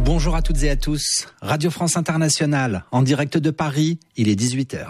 Bonjour à toutes et à tous. Radio France Internationale, en direct de Paris, il est 18h.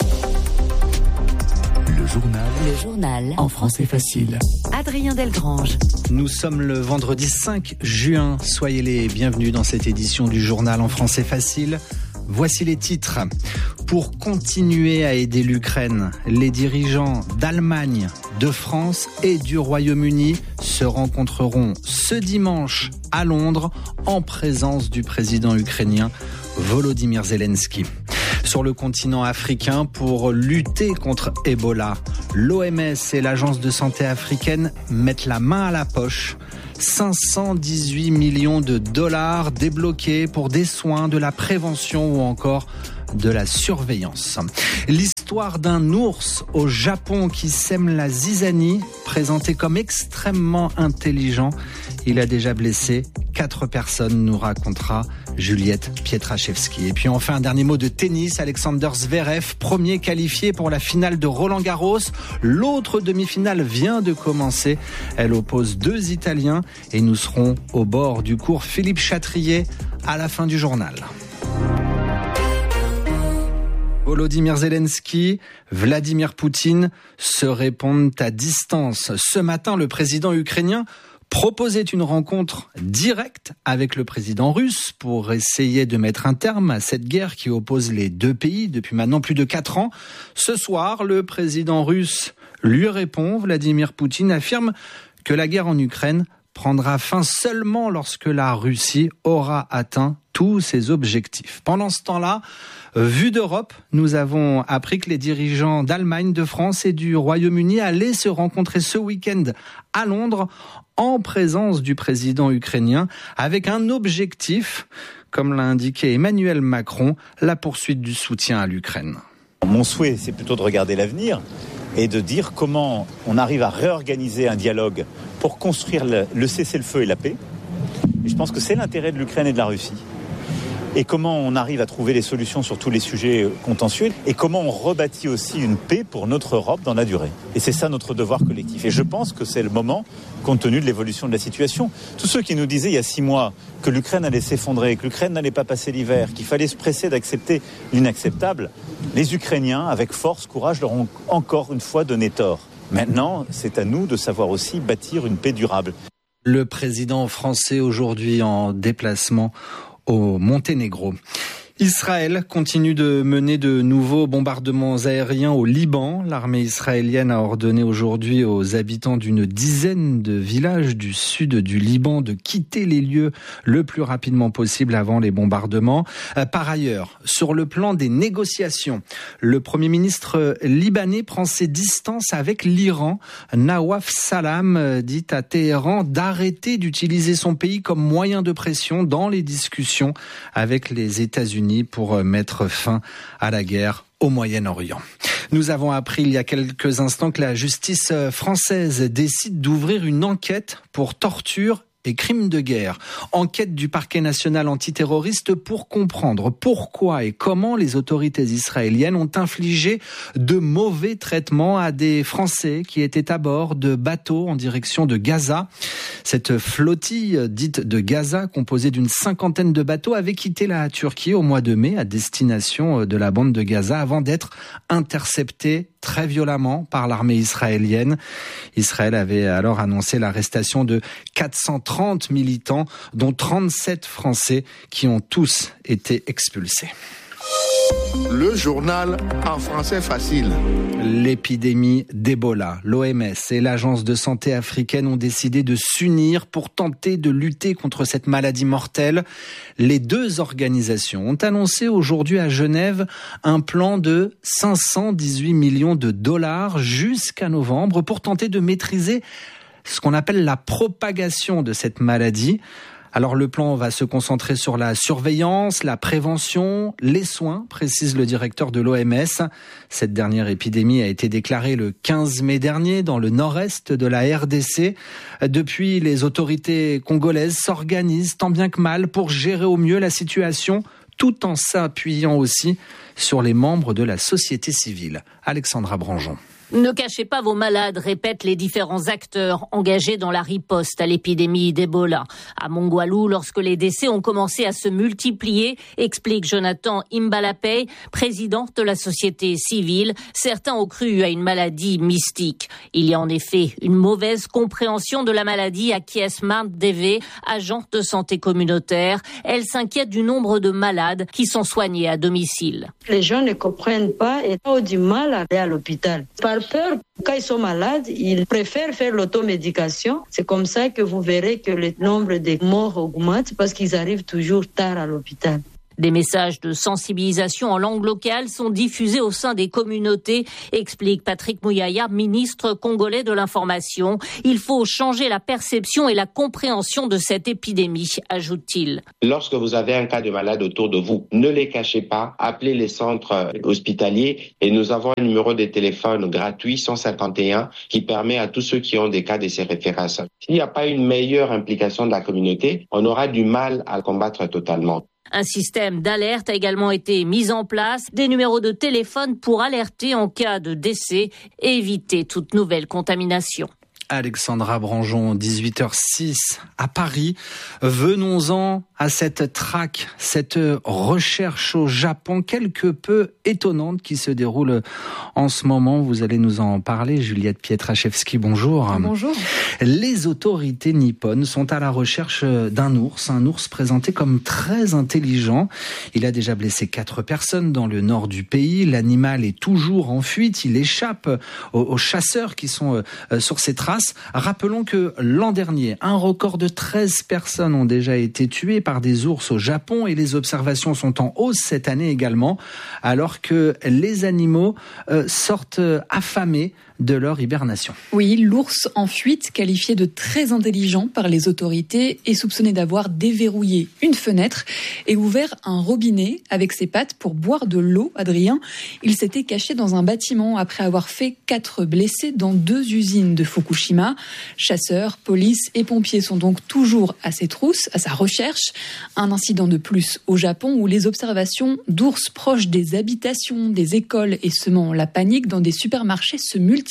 Le journal en français facile. Adrien Delgrange. Nous sommes le vendredi 5 juin. Soyez les bienvenus dans cette édition du journal en français facile. Voici les titres. Pour continuer à aider l'Ukraine, les dirigeants d'Allemagne, de France et du Royaume-Uni se rencontreront ce dimanche à Londres en présence du président ukrainien Volodymyr Zelensky. Sur le continent africain, pour lutter contre Ebola, l'OMS et l'Agence de santé africaine mettent la main à la poche. 518 millions de dollars débloqués pour des soins, de la prévention ou encore de la surveillance. L'histoire d'un ours au Japon qui sème la zizanie, présenté comme extrêmement intelligent. Il a déjà blessé 4 personnes, nous racontera Juliette Pietraszewski. Et puis enfin, un dernier mot de tennis. Alexander Zverev, premier qualifié pour la finale de Roland-Garros. L'autre demi-finale vient de commencer. Elle oppose 2 Italiens et nous serons au bord du cours Philippe Chatrier à la fin du journal. Volodymyr Zelensky, Vladimir Poutine se répondent à distance. Ce matin, le président ukrainien proposait une rencontre directe avec le président russe pour essayer de mettre un terme à cette guerre qui oppose les deux pays depuis maintenant plus de 4 ans. Ce soir, le président russe lui répond. Vladimir Poutine affirme que la guerre en Ukraine prendra fin seulement lorsque la Russie aura atteint tous ses objectifs. Pendant ce temps-là, vu d'Europe, nous avons appris que les dirigeants d'Allemagne, de France et du Royaume-Uni allaient se rencontrer ce week-end à Londres en présence du président ukrainien avec un objectif, comme l'a indiqué Emmanuel Macron, la poursuite du soutien à l'Ukraine. Mon souhait, c'est plutôt de regarder l'avenir et de dire comment on arrive à réorganiser un dialogue pour construire le cessez-le-feu et la paix. Et je pense que c'est l'intérêt de l'Ukraine et de la Russie. Et comment on arrive à trouver les solutions sur tous les sujets contentieux et comment on rebâtit aussi une paix pour notre Europe dans la durée. Et c'est ça notre devoir collectif. Et je pense que c'est le moment, compte tenu de l'évolution de la situation. Tous ceux qui nous disaient il y a 6 mois que l'Ukraine allait s'effondrer, que l'Ukraine n'allait pas passer l'hiver, qu'il fallait se presser d'accepter l'inacceptable, les Ukrainiens, avec force, courage, leur ont encore une fois donné tort. Maintenant, c'est à nous de savoir aussi bâtir une paix durable. Le président français aujourd'hui en déplacement au Monténégro. Israël continue de mener de nouveaux bombardements aériens au Liban. L'armée israélienne a ordonné aujourd'hui aux habitants d'une dizaine de villages du sud du Liban de quitter les lieux le plus rapidement possible avant les bombardements. Par ailleurs, sur le plan des négociations, le Premier ministre libanais prend ses distances avec l'Iran. Nawaf Salam dit à Téhéran d'arrêter d'utiliser son pays comme moyen de pression dans les discussions avec les États-Unis pour mettre fin à la guerre au Moyen-Orient. Nous avons appris il y a quelques instants que la justice française décide d'ouvrir une enquête pour torture et crimes de guerre. Enquête du parquet national antiterroriste pour comprendre pourquoi et comment les autorités israéliennes ont infligé de mauvais traitements à des Français qui étaient à bord de bateaux en direction de Gaza. Cette flottille dite de Gaza, composée d'une 50aine de bateaux, avait quitté la Turquie au mois de mai à destination de la bande de Gaza avant d'être interceptée très violemment par l'armée israélienne. Israël avait alors annoncé l'arrestation de 430 militants, dont 37 Français qui ont tous été expulsés. Le journal en français facile. L'épidémie d'Ebola, l'OMS et l'Agence de santé africaine ont décidé de s'unir pour tenter de lutter contre cette maladie mortelle. Les 2 organisations ont annoncé aujourd'hui à Genève un plan de 518 millions de dollars jusqu'à novembre pour tenter de maîtriser ce qu'on appelle la propagation de cette maladie. Alors le plan va se concentrer sur la surveillance, la prévention, les soins, précise le directeur de l'OMS. Cette dernière épidémie a été déclarée le 15 mai dernier dans le nord-est de la RDC. Depuis, les autorités congolaises s'organisent tant bien que mal pour gérer au mieux la situation, tout en s'appuyant aussi sur les membres de la société civile. Alexandra Branjon. Ne cachez pas vos malades, répètent les différents acteurs engagés dans la riposte à l'épidémie d'Ebola. À Mongwalu, lorsque les décès ont commencé à se multiplier, explique Jonathan Imbalapay, président de la société civile, certains ont cru à une maladie mystique. Il y a en effet une mauvaise compréhension de la maladie, acquiesce Marthe Deve, agente de santé communautaire. Elle s'inquiète du nombre de malades qui sont soignés à domicile. Les gens ne comprennent pas et ont du mal à aller à l'hôpital. Par peur, quand ils sont malades, ils préfèrent faire l'automédication. C'est comme ça que vous verrez que le nombre de morts augmente parce qu'ils arrivent toujours tard à l'hôpital. Des messages de sensibilisation en langue locale sont diffusés au sein des communautés, explique Patrick Mouyaya, ministre congolais de l'information. Il faut changer la perception et la compréhension de cette épidémie, ajoute-t-il. Lorsque vous avez un cas de malade autour de vous, ne les cachez pas, appelez les centres hospitaliers et nous avons un numéro de téléphone gratuit 151 qui permet à tous ceux qui ont des cas de ces références. S'il n'y a pas une meilleure implication de la communauté, on aura du mal à le combattre totalement. Un système d'alerte a également été mis en place, des numéros de téléphone pour alerter en cas de décès et éviter toute nouvelle contamination. Alexandra Branjon, 18h06 à Paris. Venons-en à cette traque, cette recherche au Japon quelque peu étonnante qui se déroule en ce moment. Vous allez nous en parler, Juliette Pietraszewski, bonjour. Bonjour. Les autorités nippones sont à la recherche d'un ours, un ours présenté comme très intelligent. Il a déjà blessé 4 personnes dans le nord du pays. L'animal est toujours en fuite, il échappe aux chasseurs qui sont sur ses traces. Rappelons que l'an dernier, un record de 13 personnes ont déjà été tuées par des ours au Japon et les observations sont en hausse cette année également, alors que les animaux sortent affamés de leur hibernation. Oui, l'ours en fuite, qualifié de très intelligent par les autorités, est soupçonné d'avoir déverrouillé une fenêtre et ouvert un robinet avec ses pattes pour boire de l'eau. Adrien, il s'était caché dans un bâtiment après avoir fait 4 blessés dans 2 usines de Fukushima. Chasseurs, police et pompiers sont donc toujours à ses trousses, à sa recherche. Un incident de plus au Japon où les observations d'ours proches des habitations, des écoles et semant la panique dans des supermarchés se multiplient.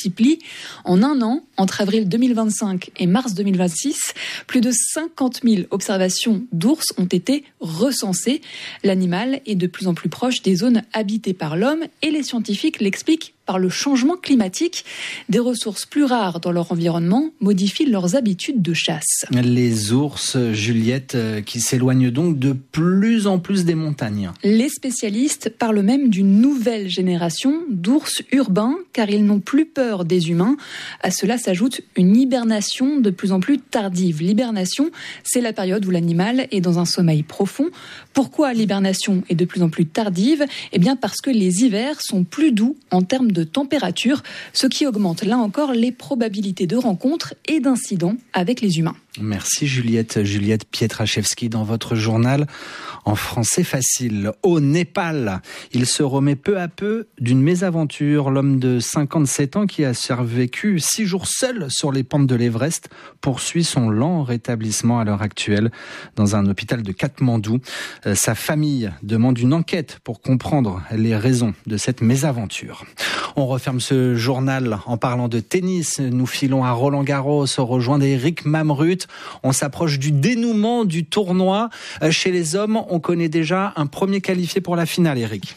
En un an, entre avril 2025 et mars 2026, plus de 50 000 observations d'ours ont été recensées. L'animal est de plus en plus proche des zones habitées par l'homme et les scientifiques l'expliquent par le changement climatique. Des ressources plus rares dans leur environnement modifient leurs habitudes de chasse. Les ours, Juliette, qui s'éloignent donc de plus en plus des montagnes. Les spécialistes parlent même d'une nouvelle génération d'ours urbains, car ils n'ont plus peur des humains. À cela s'ajoute une hibernation de plus en plus tardive. L'hibernation, c'est la période où l'animal est dans un sommeil profond. Pourquoi l'hibernation est de plus en plus tardive ? Eh bien parce que les hivers sont plus doux en termes de température, ce qui augmente là encore les probabilités de rencontres et d'incidents avec les humains. Merci Juliette. Juliette Pietraszewski dans votre journal en français facile. Au Népal, il se remet peu à peu d'une mésaventure. L'homme de 57 ans qui a survécu 6 jours seul sur les pentes de l'Everest poursuit son lent rétablissement à l'heure actuelle dans un hôpital de Katmandou. Sa famille demande une enquête pour comprendre les raisons de cette mésaventure. On referme ce journal en parlant de tennis. Nous filons à Roland-Garros au rejoint d'Éric Mamrut. On s'approche du dénouement du tournoi. Chez les hommes, on connaît déjà un premier qualifié pour la finale, Eric.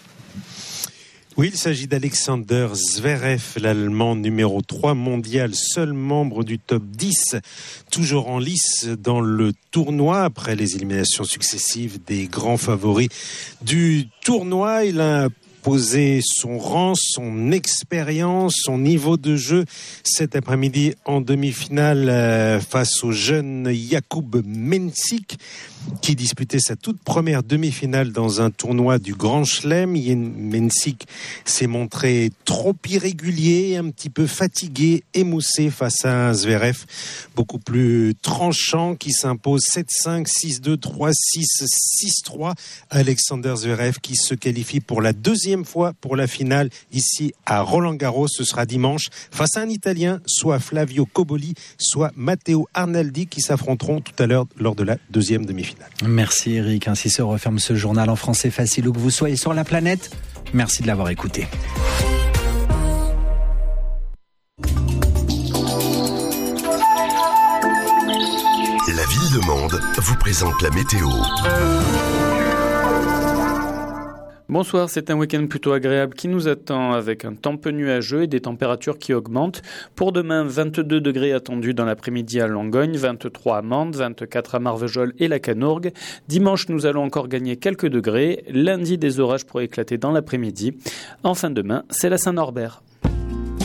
Oui, il s'agit d'Alexander Zverev, l'Allemand numéro 3 mondial, seul membre du top 10, toujours en lice dans le tournoi après les éliminations successives des grands favoris du tournoi. Il a poser son rang, son expérience, son niveau de jeu cet après-midi en demi-finale face au jeune Jakub Mensik qui disputait sa toute première demi-finale dans un tournoi du Grand Chelem. Mensik s'est montré trop irrégulier, un petit peu fatigué, émoussé face à un Zverev beaucoup plus tranchant qui s'impose 7-5, 6-2, 3-6, 6-3. Alexander Zverev qui se qualifie pour la deuxième fois pour la finale ici à Roland-Garros. Ce sera dimanche face à un Italien, soit Flavio Cobolli, soit Matteo Arnaldi qui s'affronteront tout à l'heure lors de la deuxième demi-finale. Merci Eric, ainsi se referme ce journal en français facile où que vous soyez sur la planète. Merci de l'avoir écouté. vous présente la météo. Bonsoir, c'est un week-end plutôt agréable qui nous attend avec un temps peu nuageux et des températures qui augmentent. Pour demain, 22 degrés attendus dans l'après-midi à Langogne, 23 à Mende, 24 à Marvejols et la Canourgue. Dimanche, nous allons encore gagner quelques degrés. Lundi, des orages pourraient éclater dans l'après-midi. Enfin, demain, c'est la Saint-Norbert.